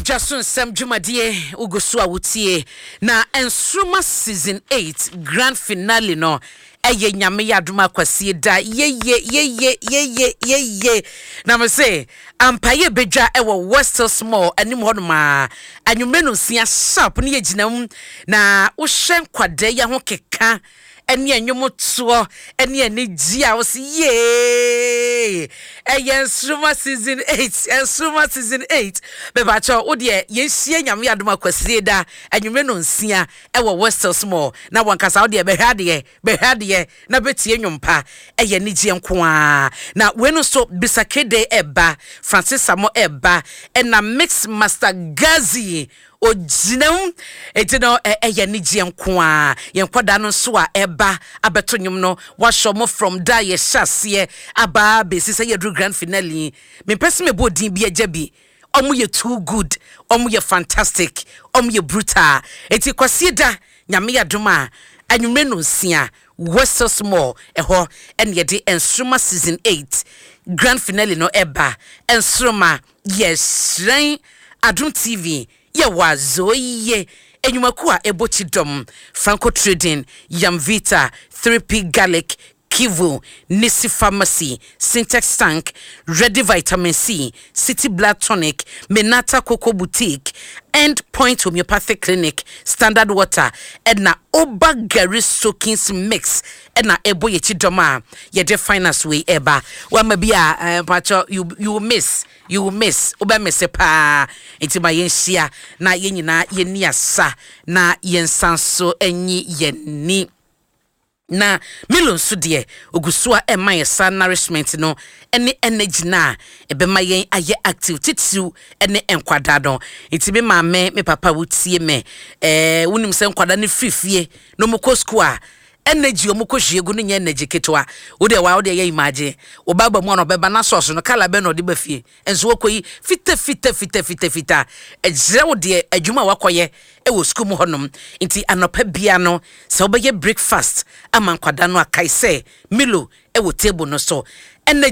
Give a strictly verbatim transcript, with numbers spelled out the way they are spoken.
Jason Sam Jumadie Ugusua Wutie na Ensuma season eight grand finale no eye nyame yaduma kwasi da ye ye ye ye ye ye ye ye na me say ampaye bedwa e wo Western Small anim hodoma anwume no sia sharp ne yeginam na wo hwen kwade ya ho keka eni enwumo tuo eni eni gia wo si ye eyen Ensuma season eight Ensuma season eight be ba cho wo de yenhie nyame adoma kwasire da anwume no nsia e wo Western Small na wankasa wo de be hwade be hwade na betie nwumpa eye ni gie nko a na we no so bisakede eba Francis Samo eba na mix master Gazi Ojinam etino eye ni gie nko a yenkwada no so a eba abeto nwum no washomo from da ye hyase aba besi se ye do grand finale me pese me bodin bi ajabi omo ye too good omo ye fantastic omo ye brutal eti kwasieda nyame yadoma anwume no nsia Western Small eho en ye de Ensuma season eight grand finale no eba Ensuma yes rain Adum T V ye wazoye enyumaku a ebochi dom Franco Trading Yamvita three P Garlic Kivu Nisi Pharmacy Syntax Tank Ready Vitamin C City Blood Tonic Menata Coco Boutique End Point Homeopathic Clinic Standard Water edna Oba Gary Soakings Mix edna ebo ye chidoma ye de finance way eba wa mabia uh, pacho you you miss you miss oba miss pa enti ma yenhia na yenyina yeni asa na yensanso enyi yeni na milon so de ogusua ema yesa nourishment no ene energy na ebe ma yen aye active titiu ene enkwada don enti be ma me me papa wutie me eh wonim se enkwada ne frifie no moko school a energy omoko hwiegu no nya energy ketwa wo de wa wo de ye imagine wo baba mu no beba na source no kala be no de ba fie enso wokoyi fita fita fita fita fita ejre wo de adwuma wakoye e wo school mu honom nti anopa bia no se wo be breakfast amankwada no akai se milo e wo table no so energy